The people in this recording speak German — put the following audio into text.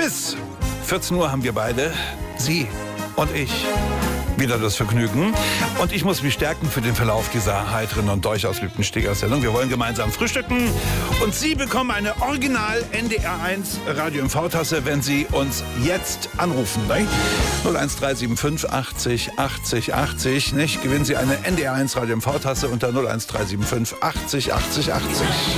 Bis 14 Uhr haben wir beide, Sie und ich, wieder das Vergnügen. Und ich muss mich stärken für den Verlauf dieser heiteren und durchaus Lübtensteger-Sendung. Wir wollen gemeinsam frühstücken. Und Sie bekommen eine Original NDR1 Radio MV-Tasse, wenn Sie uns jetzt anrufen. Ne? 01375 80 80 80. Nicht? Gewinnen Sie eine NDR1 Radio MV-Tasse unter 01375 80 80 80.